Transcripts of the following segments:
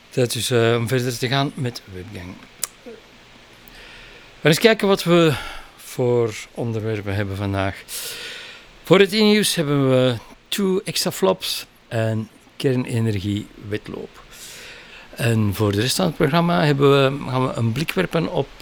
Tijd dus om verder te gaan met Webgang. We gaan eens kijken wat we voor onderwerpen hebben vandaag. Voor het nieuws hebben we 2 extra flops en kernenergiewetloop. En voor de rest van het programma gaan we een blik werpen op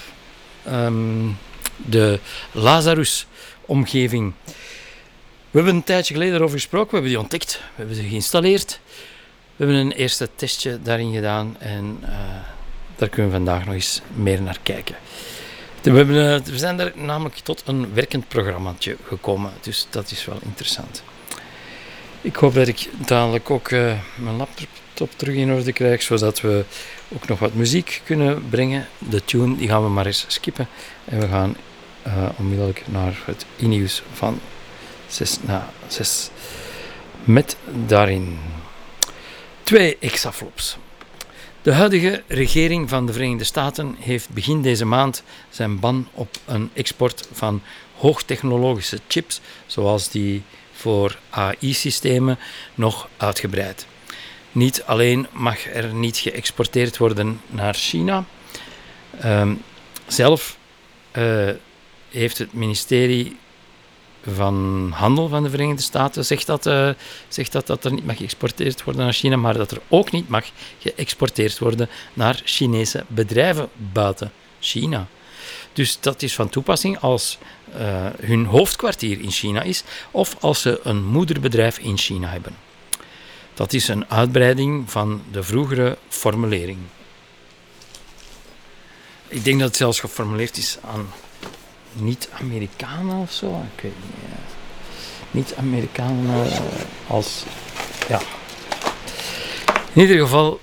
de Lazarus-omgeving. We hebben een tijdje geleden erover gesproken, we hebben die ontdekt, we hebben ze geïnstalleerd. We hebben een eerste testje daarin gedaan en daar kunnen we vandaag nog eens meer naar kijken. We zijn er namelijk tot een werkend programmaatje gekomen, dus dat is wel interessant. Ik hoop dat ik dadelijk ook mijn laptop terug in orde krijg, zodat we ook nog wat muziek kunnen brengen. De tune die gaan we maar eens skippen en we gaan onmiddellijk naar het e-nieuws van 6 met daarin 2 extra flops. De huidige regering van de Verenigde Staten heeft begin deze maand zijn ban op een export van hoogtechnologische chips, zoals die voor AI-systemen, nog uitgebreid. Niet alleen mag er niet geëxporteerd worden naar China. Zelf heeft het ministerie van Handel van de Verenigde Staten zegt dat er niet mag geëxporteerd worden naar China, maar dat er ook niet mag geëxporteerd worden naar Chinese bedrijven buiten China. Dus dat is van toepassing als hun hoofdkwartier in China is of als ze een moederbedrijf in China hebben. Dat is een uitbreiding van de vroegere formulering. Ik denk dat het zelfs geformuleerd is aan niet-Amerikanen of zo. Ik weet niet. Niet-Amerikanen als... Ja. In ieder geval...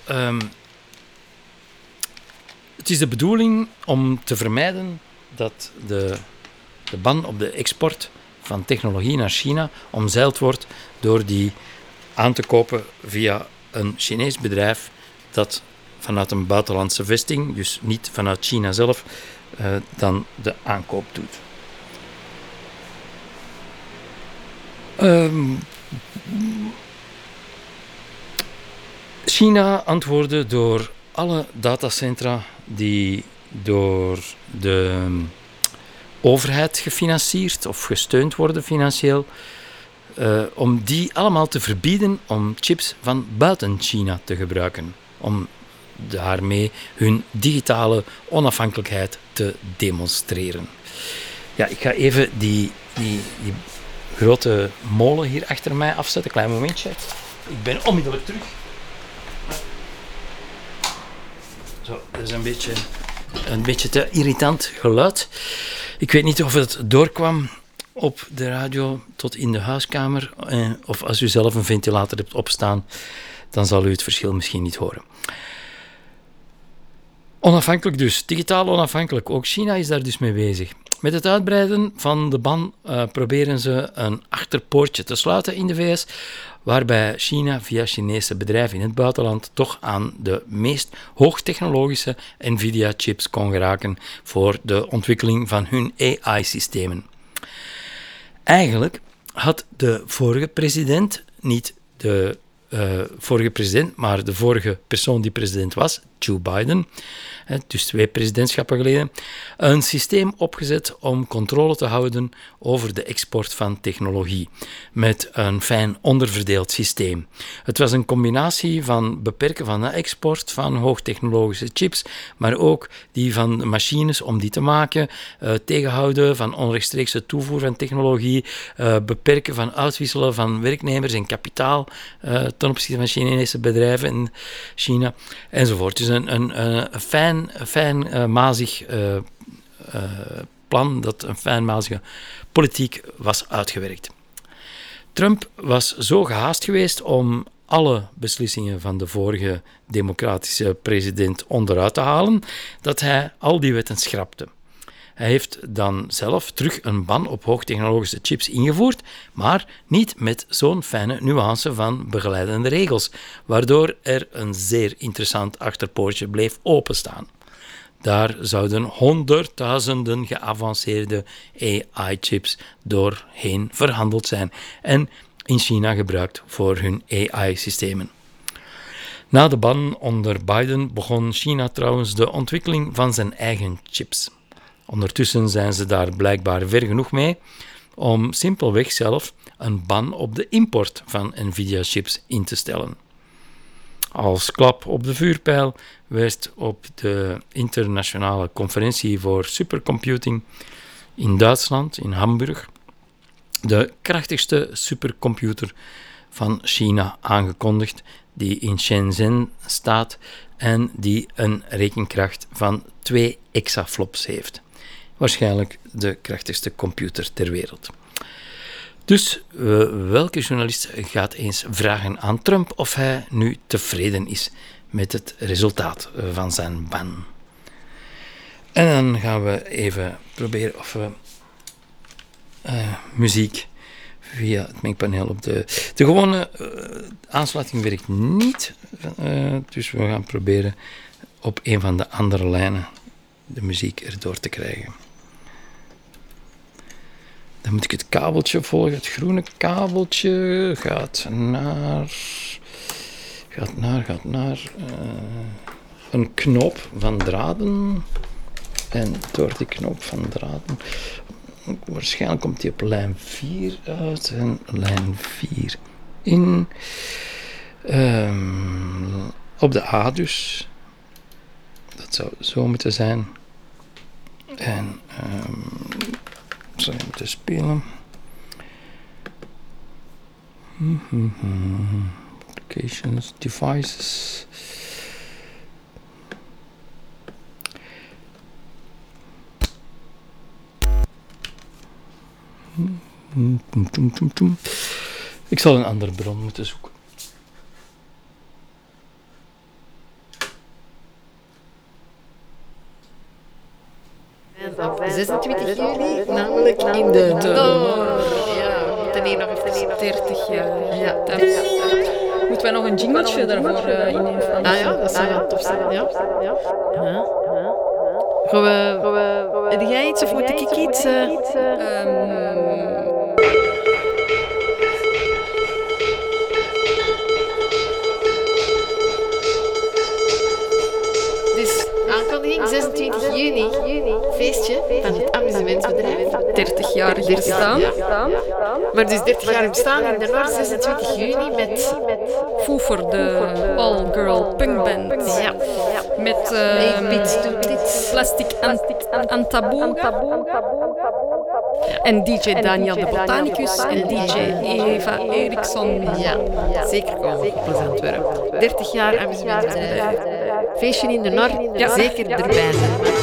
het is de bedoeling om te vermijden dat de ban op de export van technologie naar China omzeild wordt door die aan te kopen via een Chinees bedrijf dat vanuit een buitenlandse vesting, dus niet vanuit China zelf, dan de aankoop doet. China antwoordde door alle datacentra die door de overheid gefinancierd of gesteund worden financieel, om die allemaal te verbieden om chips van buiten China te gebruiken, om daarmee hun digitale onafhankelijkheid te demonstreren. Ja, ik ga even die grote molen hier achter mij afzetten. Klein momentje. Ik ben onmiddellijk terug. Zo, dat is een beetje te irritant geluid. Ik weet niet of het doorkwam op de radio tot in de huiskamer. Of als u zelf een ventilator hebt opstaan, dan zal u het verschil misschien niet horen. Onafhankelijk dus, digitaal onafhankelijk. Ook China is daar dus mee bezig. Met het uitbreiden van de ban proberen ze een achterpoortje te sluiten in de VS, waarbij China via Chinese bedrijven in het buitenland toch aan de meest hoogtechnologische Nvidia-chips kon geraken voor de ontwikkeling van hun AI-systemen. Eigenlijk had de vorige president, niet de vorige president, maar de vorige persoon die president was, Joe Biden, dus 2 presidentschappen geleden, een systeem opgezet om controle te houden over de export van technologie, met een fijn onderverdeeld systeem. Het was een combinatie van beperken van de export van hoogtechnologische chips, maar ook die van de machines om die te maken, tegenhouden van onrechtstreekse toevoer van technologie, beperken van uitwisselen van werknemers en kapitaal ten opzichte van Chinese bedrijven in China, enzovoort. Dus een fijnmazig plan, dat een fijnmazige politiek was uitgewerkt. Trump was zo gehaast geweest om alle beslissingen van de vorige democratische president onderuit te halen, dat hij al die wetten schrapte. Hij heeft dan zelf terug een ban op hoogtechnologische chips ingevoerd, maar niet met zo'n fijne nuance van begeleidende regels, waardoor er een zeer interessant achterpoortje bleef openstaan. Daar zouden honderdduizenden geavanceerde AI-chips doorheen verhandeld zijn en in China gebruikt voor hun AI-systemen. Na de ban onder Biden begon China trouwens de ontwikkeling van zijn eigen chips. Ondertussen zijn ze daar blijkbaar ver genoeg mee om simpelweg zelf een ban op de import van Nvidia-chips in te stellen. Als klap op de vuurpijl werd op de internationale conferentie voor supercomputing in Duitsland, in Hamburg, de krachtigste supercomputer van China aangekondigd, die in Shenzhen staat en die een rekenkracht van 2 exaflops heeft. Waarschijnlijk de krachtigste computer ter wereld. Dus welke journalist gaat eens vragen aan Trump of hij nu tevreden is met het resultaat van zijn ban? En dan gaan we even proberen of we muziek via het mengpaneel op de gewone aansluiting werkt niet. Dus we gaan proberen op een van de andere lijnen de muziek erdoor te krijgen. Dan moet ik het kabeltje volgen. Het groene kabeltje gaat naar een knoop van draden. En door die knoop van draden, waarschijnlijk komt die op lijn 4 uit en lijn 4 in. Op de A dus. Dat zou zo moeten zijn. En zou je moeten spelen. Applications, devices. Ik zal een andere bron moeten zoeken. Op 26 juli, namelijk in de Noor. Ja, ten hier nog even 30 jaar. Ja, moeten wij nog een jingletje daarvoor innemen? Ah ja, dat zou wel tof zijn. Ja. Heb jij iets of moet ik iets? Dus aankondiging 26 juni, feestje van het amusementsbedrijf. 30 jaar bestaan. Maar dus 30 jaar bestaan in de Noord, 26 juni met Foofer, de all-girl punkband. Ja. Met Plastic Antaboga. En DJ Daniel de Botanicus en DJ Eva Eriksson. Ja, zeker komen op Antwerpen. 30 jaar amusementsbedrijf. Feestje in de Noord, zeker erbij zijn.